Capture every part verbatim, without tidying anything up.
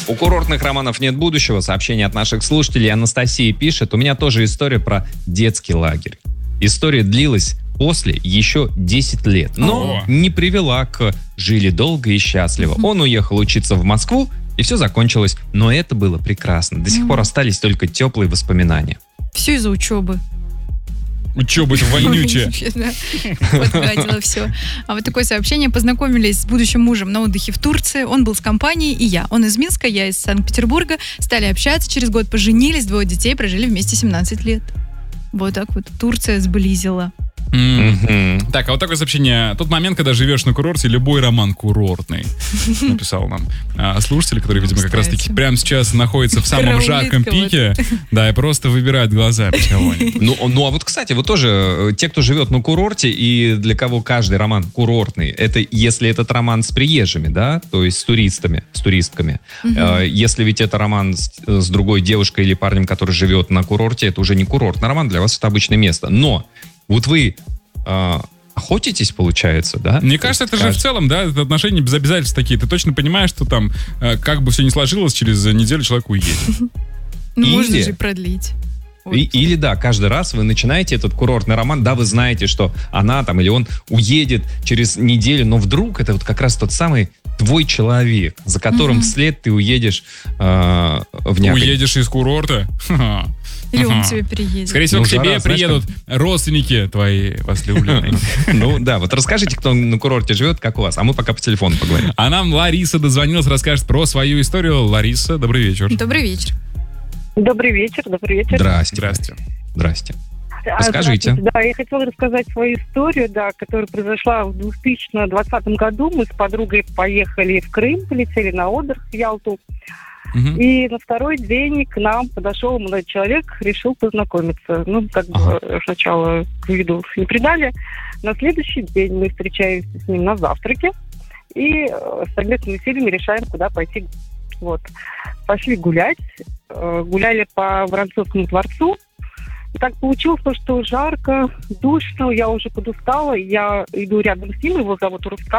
У курортных романов нет будущего. Сообщение от наших слушателей. Анастасия пишет: у меня тоже история про детский лагерь. История длилась после еще десять лет, но О. не привела к «жили долго и счастливо». Он уехал учиться в Москву, и все закончилось. Но это было прекрасно. До сих пор остались только теплые воспоминания. Все из-за учебы. Учеба-то вонючая. Подгадила все. А вот такое сообщение. Познакомились с будущим мужем на отдыхе в Турции. Он был с компанией, и я. Он из Минска, я из Санкт-Петербурга. Стали общаться, через год поженились, двое детей, прожили вместе семнадцать лет. Вот так вот Турция сблизила. Mm. Так, а вот такое сообщение. Тот момент, когда живешь на курорте, любой роман курортный. Написал нам а, слушатель, который, видимо, как раз-таки прямо сейчас находится в самом жарком пике. Да, и просто выбирает глаза. Ну, ну, а вот, кстати, вот тоже те, кто живет на курорте, и для кого каждый роман курортный, это если этот роман с приезжими, да, то есть с туристами, с туристками. Uh-huh. Если ведь это роман с, с другой девушкой или парнем, который живет на курорте, это уже не курортный роман, для вас это обычное место. Но вот вы э, охотитесь, получается, да? Мне кажется, это же в целом, да, это отношения без обязательств такие. Ты точно понимаешь, что там, э, как бы все ни сложилось, через неделю человек уедет. Ну, можно же продлить. И, или, да, каждый раз вы начинаете этот курортный роман, да, вы знаете, что она там или он уедет через неделю, но вдруг это вот как раз тот самый твой человек, за которым Мгм. вслед ты уедешь э, в някорь. Уедешь из курорта? Ха-ха. Или он Ага. к тебе приедет. Скорее всего, Ну, к тебе жара, знаешь, приедут родственники твои возлюбленные. Ну да, вот расскажите, кто на курорте живет, как у вас, а мы пока по телефону поговорим. А нам Лариса дозвонилась, расскажет про свою историю. Лариса, добрый вечер. Добрый вечер. Добрый вечер, добрый вечер. Здрасте. Здрасте. Здрасте. А, Расскажите. здравствуйте. Да, я хотела рассказать свою историю, да, которая произошла в две тысячи двадцатом году. Мы с подругой поехали в Крым, полетели на отдых в Ялту. Мгм. И на второй день к нам подошел молодой человек, решил познакомиться. Ну, как бы Ага. э, сначала к виду не придали. На следующий день мы встречаемся с ним на завтраке и э, совместными усилиями решаем, куда пойти. Вот. Пошли гулять, э, гуляли по Воронцовскому дворцу. И так получилось, что жарко, душно, я уже подустала, я иду рядом с ним, его зовут Рустам.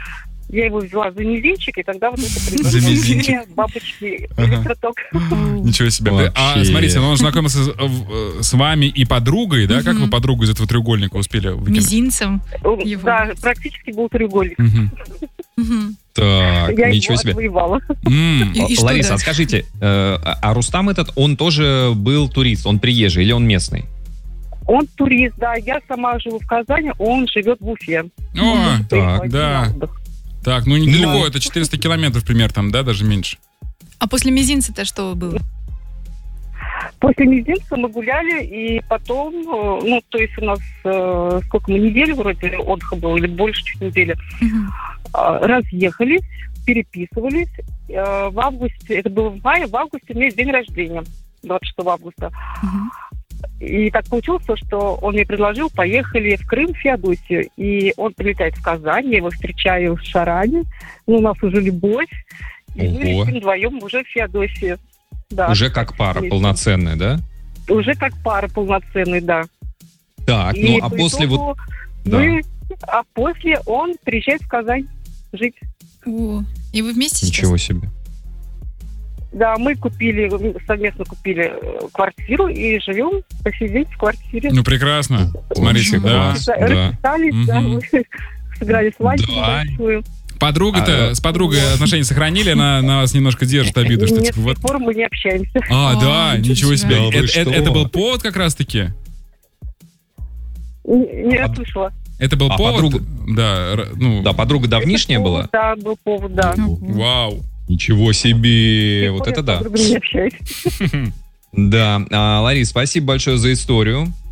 Я его взяла за мизинчик, и тогда вот это За произошло. мизинчик. Мне бабочки, Ага. электроток. Ничего себе. Вообще. А, смотрите, ну он знакомился с, в- с вами и подругой, да? Как Мгм. вы подругу из этого треугольника успели выкинуть? Мизинцем. Его. Да, практически был треугольник. Мгм. Мгм. Так, Я ничего его себе. отвоевала. М. И- и что Лариса, а дальше? скажите, э, а а Рустам этот, он тоже был турист, он приезжий или он местный? Он турист, да, я сама живу в Казани, он живет в Уфе. О, Так, да. Так, ну недалеко, это четыреста километров примерно там, да, даже меньше. А после мизинца-то что было? После мизинца мы гуляли, и потом, э, ну, то есть у нас, э, сколько мы, неделю вроде отдыха было, или больше, чуть недели, Мгм. э, разъехались, переписывались. Э, в августе, это было в мае, в августе у меня день рождения, двадцать шестого августа. Мгм. И так получилось, что он мне предложил, поехали в Крым, в Феодосию. И он прилетает в Казань, я его встречаю в Шаране. Ну, у нас уже любовь. И мы Ого. летим вдвоем уже в Феодосию. Да. Уже как пара Вместе. полноценная, да? Уже как пара полноценный, да. Так, И ну а по после итогу вот... Да. мы- А после он приезжает в Казань жить. О, и вы вместе сейчас? Ничего себе. Да, мы купили, совместно купили э, квартиру и живем по сей день в квартире. Ну, прекрасно. Смотрите, Очень да. класс. Да, да. Расписались, да, Мгм. мы сыграли свадьбу Да. большую. Подруга-то, А, с подругой отношения сохранили, она на вас немножко держит обиду, что Нет, типа с вот... тех пор мы не общаемся. А, А, да, ничего ничего себе. себе. Да вы Это, что? это- это был повод как раз-таки? Не, не А- расслышала. Это был А повод? подруга- Да, р- ну... Да, подруга давнишняя Это была? повод, Да, был повод, да. Вау. Ничего С себе, тех вот пор я это с да. подругой не общаюсь. Да, а, Ларис, спасибо большое за историю.